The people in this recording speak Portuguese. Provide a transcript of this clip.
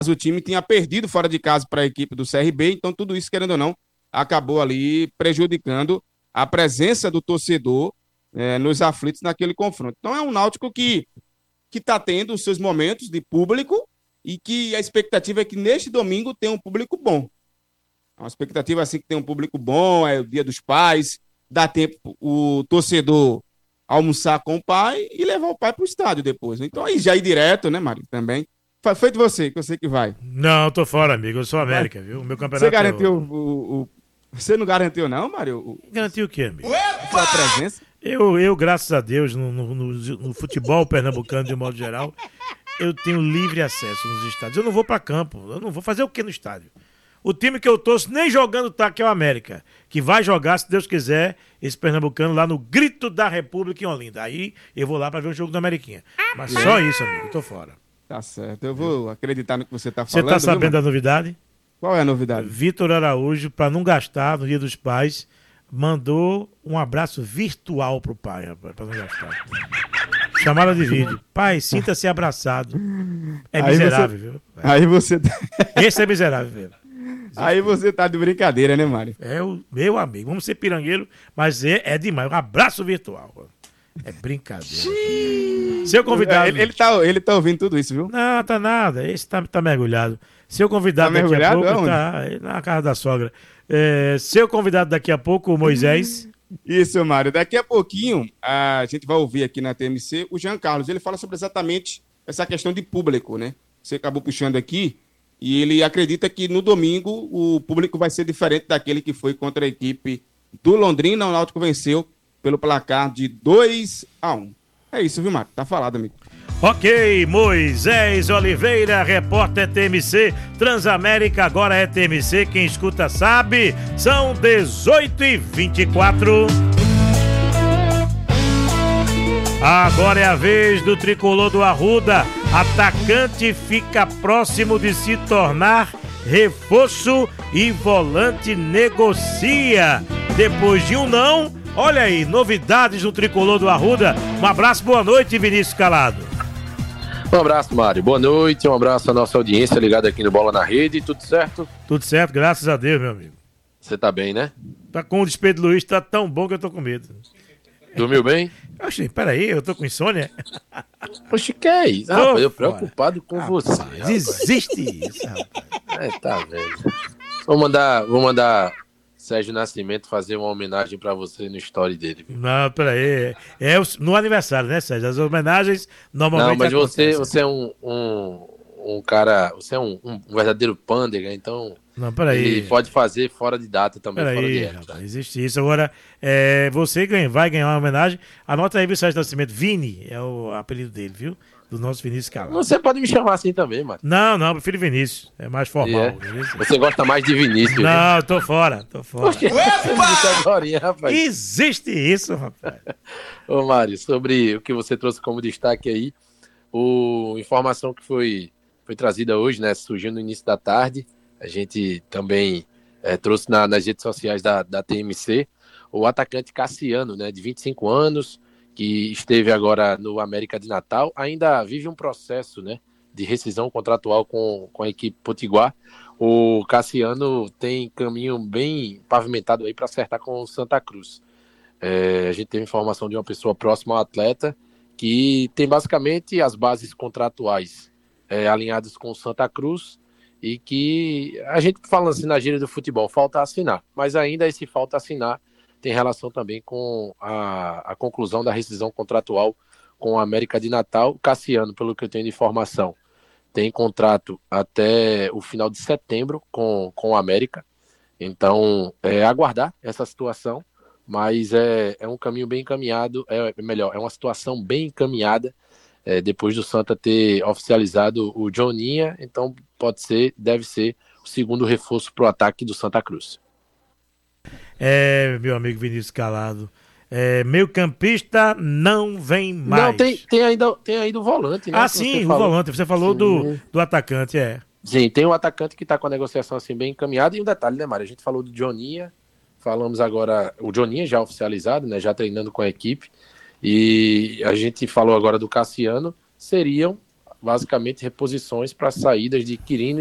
o time tinha perdido fora de casa para a equipe do CRB, então tudo isso, querendo ou não, acabou ali prejudicando a presença do torcedor nos aflitos naquele confronto. Então é um Náutico que está tendo os seus momentos de público e que a expectativa é que neste domingo tenha um público bom. Uma expectativa assim que tem um público bom, é o Dia dos Pais, dá tempo o torcedor almoçar com o pai e levar o pai para o estádio depois. Então aí já ir direto, né, Mário, também. Feito você, que eu sei que vai. Não, eu tô fora, amigo. Eu sou América, viu? O meu campeonato. Você garantiu Você não garantiu, não, Mário? Garantiu o quê, amigo? Sua presença? Eu, graças a Deus, no futebol pernambucano, de modo geral, eu tenho livre acesso nos estádios. Eu não vou pra campo. Eu não vou fazer o quê no estádio? O time que eu torço nem jogando tá, que é o América. Que vai jogar, se Deus quiser, esse pernambucano lá no Grito da República em Olinda. Aí eu vou lá pra ver o jogo da Ameriquinha. Mas só isso, amigo. Eu tô fora. Tá certo. Eu vou acreditar no que você tá falando. Você tá sabendo da novidade? Qual é a novidade? Vitor Araújo, pra não gastar no Dia dos Pais, mandou um abraço virtual pro pai, rapaz, pra não gastar. Chamada de vídeo. Pai, sinta-se abraçado. É miserável, viu? Aí você... Esse é miserável, velho. Aí você tá de brincadeira, né, Mário? É o meu amigo. Vamos ser pirangueiro, mas é demais. Um abraço virtual. É brincadeira. Seu convidado... Ele tá ouvindo tudo isso, viu? Não, tá nada. Esse tá mergulhado. Seu convidado daqui a pouco... Aonde? Tá na casa da sogra. Seu convidado daqui a pouco, o Moisés... Isso, Mário. Daqui a pouquinho, a gente vai ouvir aqui na TMC o Jean Carlos. Ele fala sobre exatamente essa questão de público, né? Você acabou puxando aqui e ele acredita que no domingo o público vai ser diferente daquele que foi contra a equipe do Londrina. O Náutico venceu pelo placar de 2-1. É isso, viu, Mário? Tá falado, amigo. Ok, Moisés Oliveira, repórter TMC, Transamérica, agora é TMC, quem escuta sabe, são 18h24. Agora é a vez do tricolor do Arruda, atacante fica próximo de se tornar reforço e volante negocia, depois de um não, olha aí, novidades no tricolor do Arruda, um abraço, boa noite, Vinícius Calado. Um abraço, Mário. Boa noite, um abraço à nossa audiência ligada aqui no Bola na Rede. Tudo certo? Tudo certo, graças a Deus, meu amigo. Você tá bem, né? Tá com o Despedro Luiz, tá tão bom que eu tô com medo. Dormiu bem? Oxe, peraí, eu tô com insônia? Oxe, que é isso? Rapaz, eu preocupado com você. Rapaz. Existe isso, rapaz. Tá velho. Vou mandar Sérgio Nascimento fazer uma homenagem pra você no story dele. Viu? Não, peraí. No aniversário, né, Sérgio? As homenagens normalmente. Não, mas você é um cara. Você é um verdadeiro pândega, então. Não, peraí. Ele pode fazer fora de data também. Peraí, fora de época. Rapaz, existe isso. Agora, você vai ganhar uma homenagem. Anota aí, viu, Sérgio Nascimento. Vini é o apelido dele, viu? Do nosso Vinícius Calado. Você pode me chamar assim também, mano. Não, prefiro Vinícius. É mais formal. Você gosta mais de Vinícius. Não, eu tô fora. Você disse agora, rapaz. Existe isso, rapaz. Ô, Mário, sobre o que você trouxe como destaque aí, informação que foi trazida hoje, né? Surgiu no início da tarde. A gente também trouxe nas redes sociais da TMC o atacante Cassiano, né? De 25 anos, que esteve agora no América de Natal, ainda vive um processo, né, de rescisão contratual com a equipe potiguar. O Cassiano tem caminho bem pavimentado aí para acertar com o Santa Cruz. A gente teve informação de uma pessoa próxima ao atleta que tem basicamente as bases contratuais alinhadas com o Santa Cruz e que a gente fala assim na gíria do futebol, falta assinar, mas ainda esse falta assinar tem relação também com a conclusão da rescisão contratual com a América de Natal. Cassiano, pelo que eu tenho de informação, tem contrato até o final de setembro com a América. Então, aguardar essa situação, mas é um caminho bem encaminhado, é uma situação bem encaminhada, depois do Santa ter oficializado o Johninha, então deve ser o segundo reforço para o ataque do Santa Cruz. Meu amigo Vinícius Calado, meio campista não vem mais. Não, tem ainda o volante, né? Sim, o volante, você falou do atacante, Sim, tem um atacante que está com a negociação assim bem encaminhada, e um detalhe, né, Mário? A gente falou do Johninha, falamos agora, o Johninha já oficializado, né, já treinando com a equipe, e a gente falou agora do Cassiano, seriam basicamente reposições para saídas de Quirino